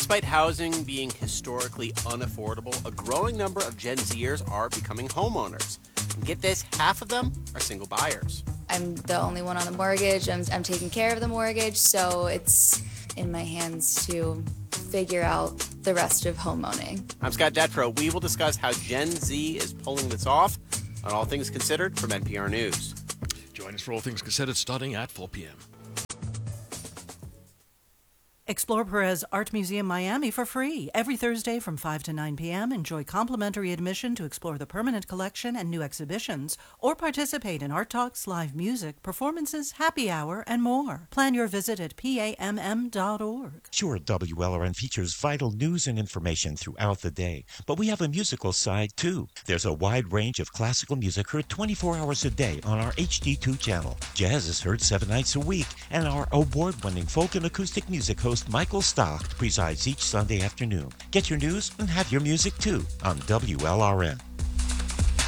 Despite housing being historically unaffordable, a growing number of Gen Zers are becoming homeowners. And get this, half of them are single buyers. I'm the only one on the mortgage. I'm taking care of the mortgage, so it's in my hands to figure out the rest of homeowning. I'm Scott Detrow. We will discuss how Gen Z is pulling this off on All Things Considered from NPR News. Join us for All Things Considered starting at 4 p.m. Explore Perez Art Museum Miami for free. Every Thursday from 5 to 9 p.m., enjoy complimentary admission to explore the permanent collection and new exhibitions, or participate in art talks, live music, performances, happy hour, and more. Plan your visit at PAMM.org. Sure, WLRN features vital news and information throughout the day, but we have a musical side, too. There's a wide range of classical music heard 24 hours a day on our HD2 channel. Jazz is heard 7 nights a week, and our award-winning folk and acoustic music host Michael Stock presides each Sunday afternoon. Get your news and have your music too on WLRN.